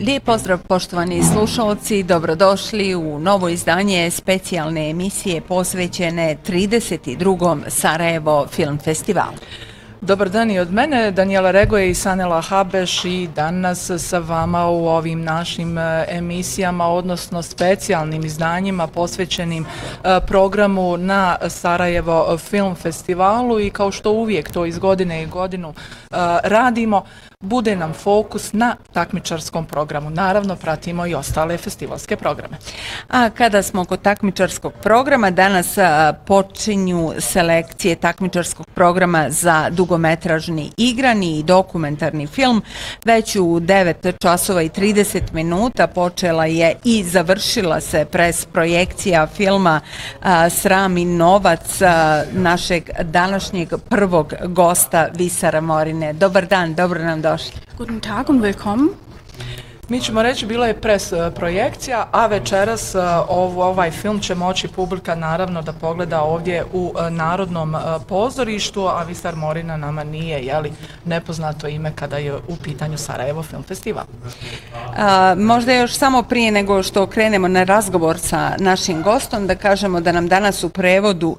Lijep pozdrav poštovani slušalci, dobrodošli u novo izdanje specijalne emisije posvećene 32. Sarajevo Film Festivalu. Dobar dan i od mene, Danijela Regoje i Sanela Habeš, i danas sa vama u ovim našim emisijama, odnosno specijalnim izdanjima posvećenim programu na Sarajevo Film Festivalu, i kao što uvijek to iz godine i godinu radimo, bude nam fokus na takmičarskom programu. Naravno, pratimo i ostale festivalske programe. A kada smo kod takmičarskog programa, danas počinju selekcije takmičarskog programa za dugometražni igrani i dokumentarni film. Već u 9 časova i 30 minuta počela je i završila se pres projekcija filma Sram i novac našeg današnjeg prvog gosta Visara Morine. Dobar dan, dobro nam došli. Guten Tag und willkommen. Mi ćemo reći, bila je pres projekcija, a večeras ovaj film će moći publika naravno da pogleda ovdje u Narodnom pozorištu, a Visar Morina nama nije nepoznato ime kada je u pitanju Sarajevo Film Festival. Možda još samo prije nego što krenemo na razgovor sa našim gostom, da kažemo da nam danas u prevodu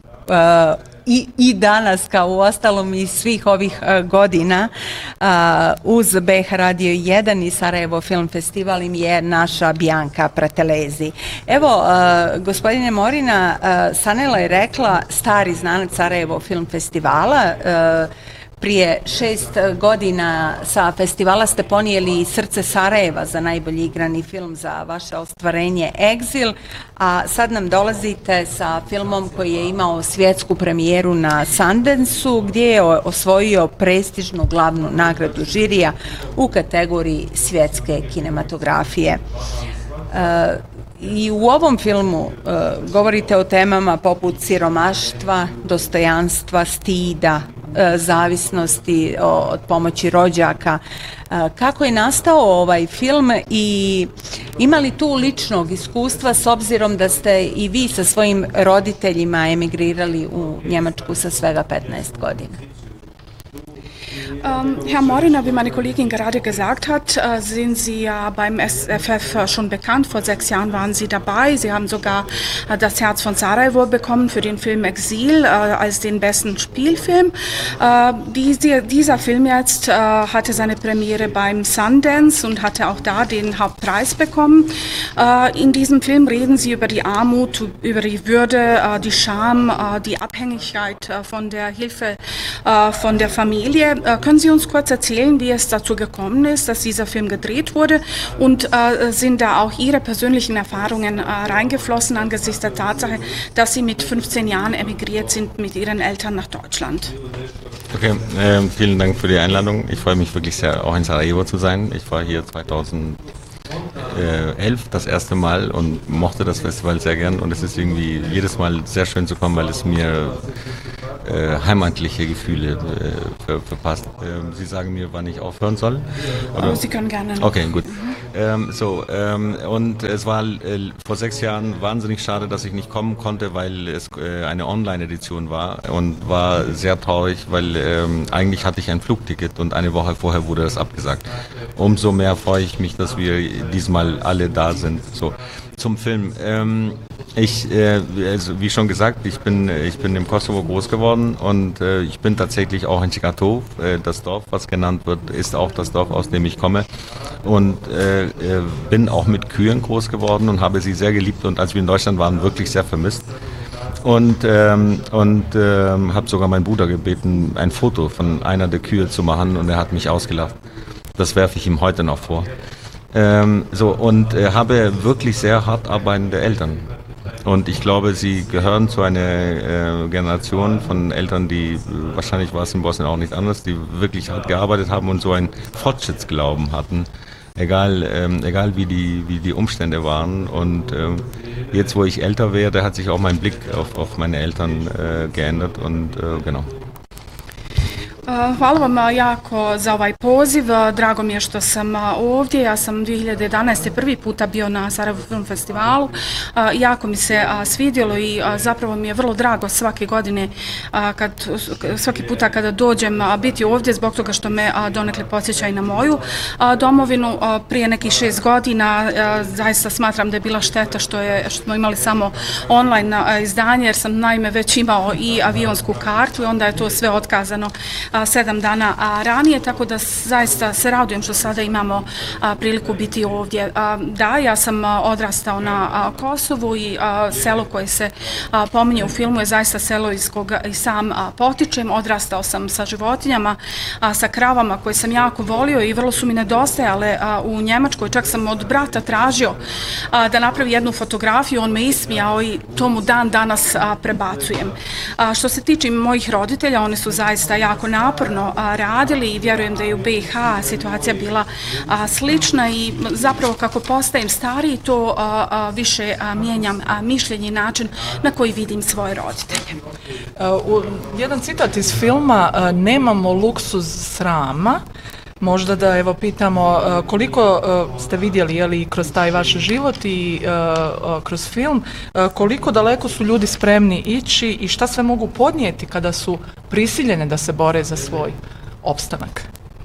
i danas, kao u ostalom i svih ovih godina, uz BH Radio 1 i Sarajevo Film Festival im je naša Bianca Pratelezi. Evo, gospodine Morina, Sanela je rekla, stari znanac Sarajevo Film Festivala. Prije 6 godina sa festivala ste ponijeli Srce Sarajeva za najbolji igrani film za vaše ostvarenje Exil, a sad nam dolazite sa filmom koji je imao svjetsku premijeru na Sundance-u, gdje je osvojio prestižnu glavnu nagradu žirija u kategoriji svjetske kinematografije. I u ovom filmu govorite o temama poput siromaštva, dostojanstva, stida, zavisnosti od pomoći rođaka. Kako je nastao ovaj film i ima li tu ličnog iskustva s obzirom da ste i vi sa svojim roditeljima emigrirali u Njemačku sa svega 15 godina? Herr Morina, wie meine Kollegin gerade gesagt hat, sind Sie ja beim SFF schon bekannt. Vor 6 Jahren waren Sie dabei. Sie haben sogar das Herz von Sarajevo bekommen für den Film Exil als den besten Spielfilm. Dieser Film jetzt hatte seine Premiere beim Sundance und hatte auch da den Hauptpreis bekommen. In diesem Film reden Sie über die Armut, über die Würde, die Scham, die Abhängigkeit von der Hilfe von der Familie. Können Sie uns kurz erzählen, wie es dazu gekommen ist, dass dieser Film gedreht wurde, und sind da auch Ihre persönlichen Erfahrungen reingeflossen angesichts der Tatsache, dass Sie mit 15 Jahren emigriert sind mit Ihren Eltern nach Deutschland? Okay, vielen Dank für die Einladung. Ich freue mich wirklich sehr, auch in Sarajevo zu sein. Ich war hier 2011 das erste Mal und mochte das Festival sehr gern, und es ist irgendwie jedes Mal sehr schön zu kommen, weil es mir heimatliche Gefühle verpasst. Sie sagen mir, wann ich aufhören soll? Oder? Sie können gerne. Okay, gut. Und es war vor 6 Jahren wahnsinnig schade, dass ich nicht kommen konnte, weil es eine Online-Edition war, und war sehr traurig, weil eigentlich hatte ich ein Flugticket und eine Woche vorher wurde das abgesagt. Umso mehr freue ich mich, dass wir diesmal alle da sind. So. Zum Film. Also wie schon gesagt, ich bin im Kosovo groß geworden, und ich bin tatsächlich auch in Chigatov. Das Dorf, was genannt wird, ist auch das Dorf, aus dem ich komme, und bin auch mit Kühen groß geworden und habe sie sehr geliebt und als wir in Deutschland waren, wirklich sehr vermisst. Und habe sogar meinen Bruder gebeten, ein Foto von einer der Kühe zu machen, und er hat mich ausgelacht. Das werfe ich ihm heute noch vor. Habe wirklich sehr hart arbeitende Eltern. Und ich glaube, sie gehören zu einer Generation von Eltern, die, wahrscheinlich war es in Bosnien auch nicht anders, die wirklich hart gearbeitet haben und so einen Fortschrittsglauben hatten, egal wie die Umstände waren. Und jetzt, wo ich älter werde, hat sich auch mein Blick auf meine Eltern geändert, und genau. Hvala vam jako za ovaj poziv. Drago mi je što sam ovdje. Ja sam 2011. prvi puta bio na Sarajevo Film Festivalu. Jako mi se svidjelo i zapravo mi je vrlo drago svake godine, svaki puta kada dođem biti ovdje zbog toga što me donekle podsjeća i na moju domovinu. Prije nekih 6 godina zaista smatram da je bila šteta što smo imali samo online izdanje, jer sam naime već imao i avionsku kartu i onda je to sve otkazano 7 dana ranije, tako da zaista se radujem što sada imamo priliku biti ovdje. Da, ja sam odrastao na Kosovu i selo koje se pominje u filmu je zaista selo iz koga i sam potičem. Odrastao sam sa životinjama, sa kravama koje sam jako volio i vrlo su mi nedostajale u Njemačkoj. Čak sam od brata tražio da napravi jednu fotografiju, on me ismijao i to mu dan danas prebacujem. Što se tiče mojih roditelja, oni su zaista jako naporno radili i vjerujem da je u BiH situacija bila slična i zapravo kako postajem stariji to više mijenjam mišljenje i način na koji vidim svoje roditelje. Jedan citat iz filma, nemamo luksuz srama. Možda da evo pitamo koliko ste vidjeli jeli, kroz taj vaš život i kroz film, koliko daleko su ljudi spremni ići i šta sve mogu podnijeti kada su prisiljene da se bore za svoj opstanak?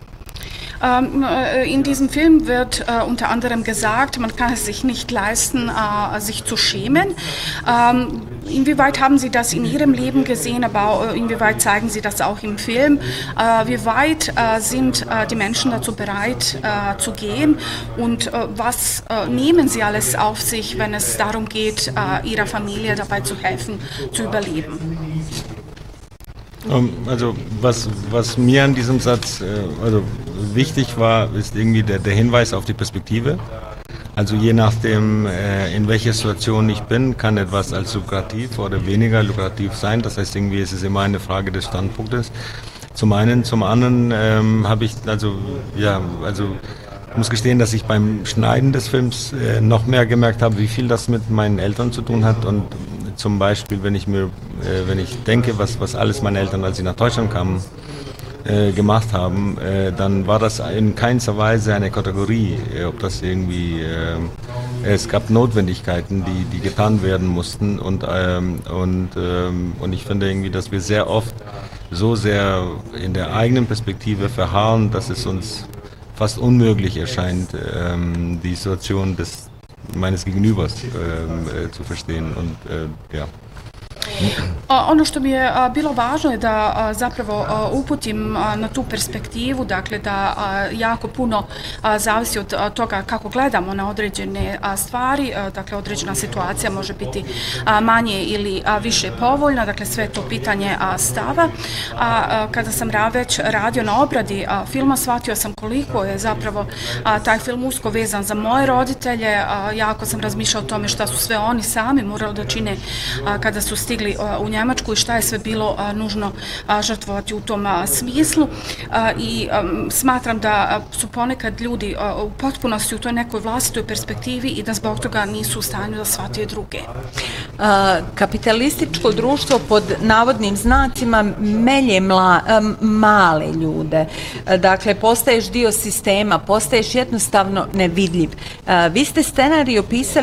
In diesem Film wird unter anderem gesagt, man kann es sich nicht leisten, sich zu schämen. Inwieweit haben Sie das in Ihrem Leben gesehen, aber inwieweit zeigen Sie das auch im Film? Wie weit sind die Menschen dazu bereit zu gehen und was nehmen Sie alles auf sich, wenn es darum geht, Ihrer Familie dabei zu helfen, zu überleben? Also was mir an diesem Satz wichtig war, ist irgendwie der Hinweis auf die Perspektive. Also je nachdem, in welcher Situation ich bin, kann etwas als lukrativ oder weniger lukrativ sein. Das heißt, irgendwie ist es immer eine Frage des Standpunktes. Zum einen, zum anderen habe ich ich muss gestehen, dass ich beim Schneiden des Films noch mehr gemerkt habe, wie viel das mit meinen Eltern zu tun hat. Und zum Beispiel, wenn ich denke, was alles meine Eltern, als sie nach Deutschland kamen, gemacht haben, dann war das in keinster Weise eine Kategorie, ob das irgendwie, es gab Notwendigkeiten, die getan werden mussten und ich finde irgendwie, dass wir sehr oft so sehr in der eigenen Perspektive verharren, dass es uns fast unmöglich erscheint, die Situation meines Gegenübers zu verstehen und ja. Ono što mi je bilo važno je da zapravo uputim na tu perspektivu, dakle da jako puno zavisi od toga kako gledamo na određene stvari, dakle određena situacija može biti manje ili više povoljna, dakle sve to pitanje stava. Kada sam već radio na obradi filma, shvatio sam koliko je zapravo taj film usko vezan za moje roditelje, jako sam razmišljala o tome šta su sve oni sami morali da čine kada su stigli u Njemačku i šta je sve bilo nužno žrtvovati u tom smislu i smatram da su ponekad ljudi u potpunosti u toj nekoj vlastitoj perspektivi i da zbog toga nisu u stanju da shvataju druge. Kapitalističko društvo pod navodnim znacima melje male ljude. Dakle, postaješ dio sistema, postaješ jednostavno nevidljiv. Vi ste scenarij opisali